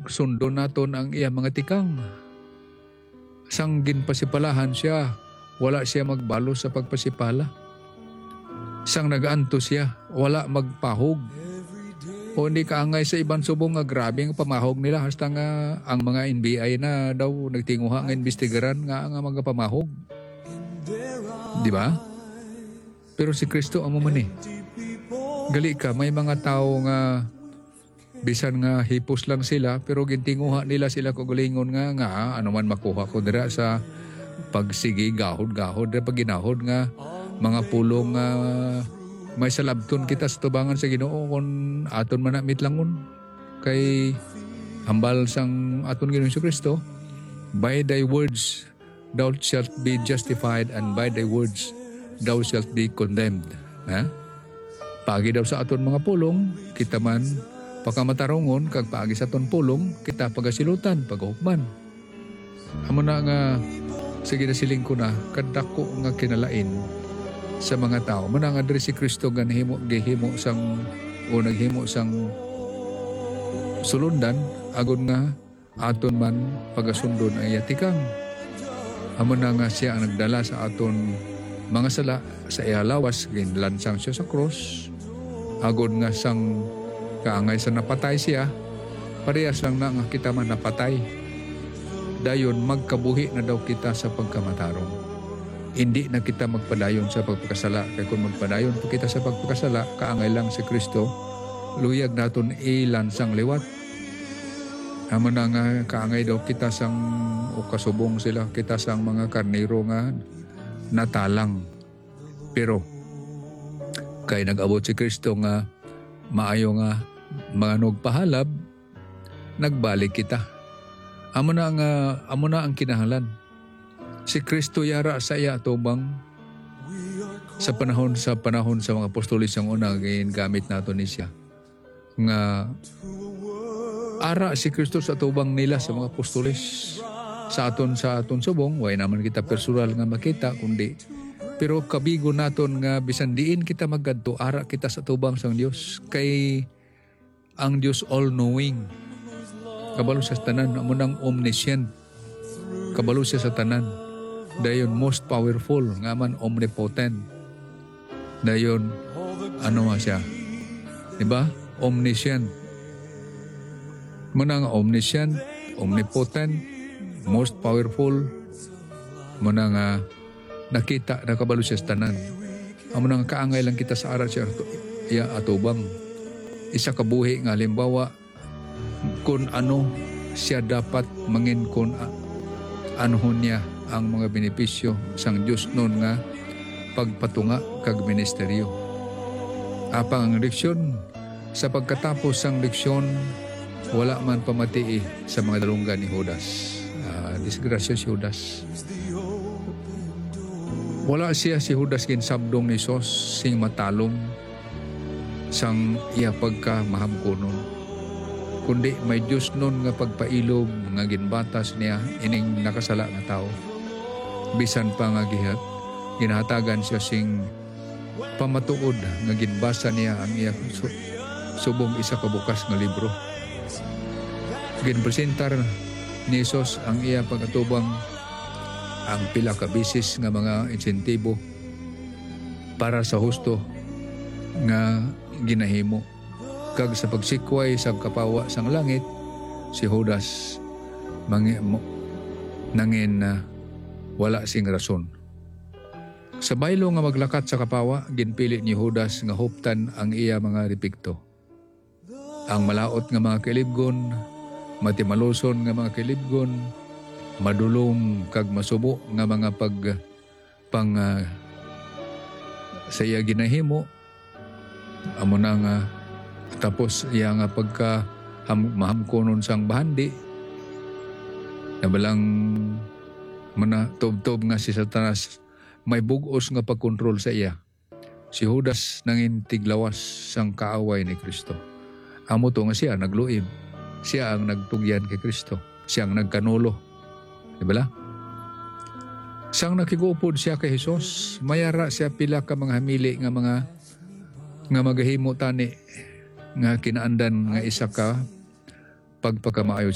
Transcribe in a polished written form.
pagsundo naton ang iya mga tikang. Sang ginpasipalahan siya, wala siya magbalo sa pagpasipala. Sang nagaanto siya, wala magpahog. O hindi kaangay sa ibang subong nga grabe ang pamahog nila. Hasta nga ang mga NBI na daw nagtinguha nga investigaran nga mga pamahog. Di ba? Pero si Kristo amo man eh. Gali ka, may mga tao nga bisan nga hipos lang sila pero gintinguha nila sila kugulingon nga ano man makuha ko dira sa pagsigi gahod-gahod na pagginahod nga mga pulong may salabton kita sa tubangan sa Ginoo kung aton man namit langon kay hambal sang aton Ginoong Kristo, by thy words thou shalt be justified and by thy words thou shalt be condemned. Pagi daw sa aton mga pulong kita man pagkamatarongon kag paagi sa aton pulong kita pagasilutan paghukman. Amo na nga sige na siling ko na kadako nga kinalain sa mga tao. Muna nga diri si Kristo nga gihimo sang o naghimo sang sulundan agon nga aton man pagasundon ay yatikang. Amo na nga siya ang nagdala sa aton mga sala sa ihalawas ginlansang siya sa cross agon nga sang kaangay sa napatay siya parehas lang na nga kita man napatay. Dayon magkabuhi na daw kita sa pagkamatarong. Hindi na kita magpadayon sa pagpakasala. Kaya kung magpadayon po kita sa pagpakasala, kaangay lang si Kristo, luyag naton ilansang liwat. Amo na nga kaangay daw kita sang o kasubong sila, kita sang mga karnero nga natalang. Pero kay nag-abot si Kristo nga maayo nga mga nagpahalab, nagbalik kita. Amo na ang kinahanglan. Si Kristo yara sa iya tubang sa panahon sa mga apostolis ang una gamit nato ni siya nga ara si Kristo sa tubang nila sa mga apostolis sa aton subong way naman kita personal nga makita kundi pero kabigo naton nga bisan diin kita maggadto ara kita sa tubang sang Dios kay ang Dios all knowing kabalo sa tanan amo nang omniscient kabalo siya sa tanan. Dayon most powerful nga man omnipotent. Dayon ano nga siya? Diba? Omniscient. Muna nga omniscient, omnipotent, most powerful. Muna nga nakita, nakabalo siya sa tanan. Muna nga kaangay lang kita sa aral siya atubang. Isa kabuhi nga halimbawa kung ano siya dapat mangin kung ano niya ang mga benepisyo sang Diyos noon nga pagpatunga kag ministeryo. Apang ang leksyon sa pagkatapos sang leksyon wala man pamatii sa mga dalunggan ni Judas. Disgrasya si Judas. Wala siya si Judas ginsabdong ni Sos sing matalom sang iya pagka mahamkonon. Kundi may Diyos noon nga pagpailob nga ginbatas niya ining nakasala nga tao. Bisan pa nga ginahatagan siya sing pamatuod nga ginbasa niya ang iya subong isa ka bukas nga libro. Ginpresentar ni Jesus ang iya pag-atubang ang pila ka bisis nga mga insentibo para sa husto nga ginahimo. Kag sa pagsikway sa kapawa sang langit si Judas nangin wala sing rason. Sa baylo nga maglakat sa kapawa, ginpili ni Judas nga huptan ang iya mga ripikto. Ang malaot nga mga kilibgon, matimaluson nga mga kilibgon, madulom kag masubo nga mga sa iya ginahimo. Amo na nga tapos iya nga pagka mahamkonon sang bahandi, nabalang manatob-tob nga si Satanas may bugos nga pagkontrol sa iya. Si Judas nangin tiglawas sang kaaway ni Kristo. Amo to nga siya nagluib. Siya ang nagtugyan kay Kristo. Siya ang nagkanulo. Di ba? Sang nakigupod siya kay Jesus, mayara siya pila ka mga hamili nga magahimo tani nga kinaandan nga isa ka pagpakamaayo